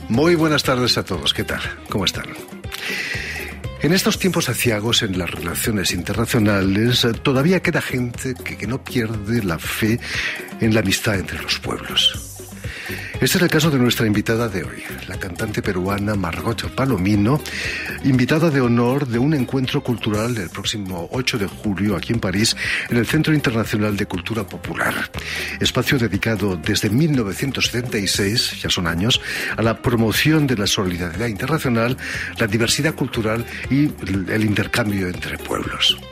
Muy buenas tardes a todos. ¿Qué tal? ¿Cómo están? En estos tiempos aciagos en las relaciones internacionales, todavía queda gente que no pierde la fe en la amistad entre los pueblos. Este es el caso de nuestra invitada de hoy, la cantante peruana Margot Palomino, invitada de honor de un encuentro cultural el próximo 8 de julio aquí en París, en el Centro Internacional de Cultura Popular. Espacio dedicado desde 1976, ya son años, a la promoción de la solidaridad internacional, la diversidad cultural y el intercambio entre pueblos.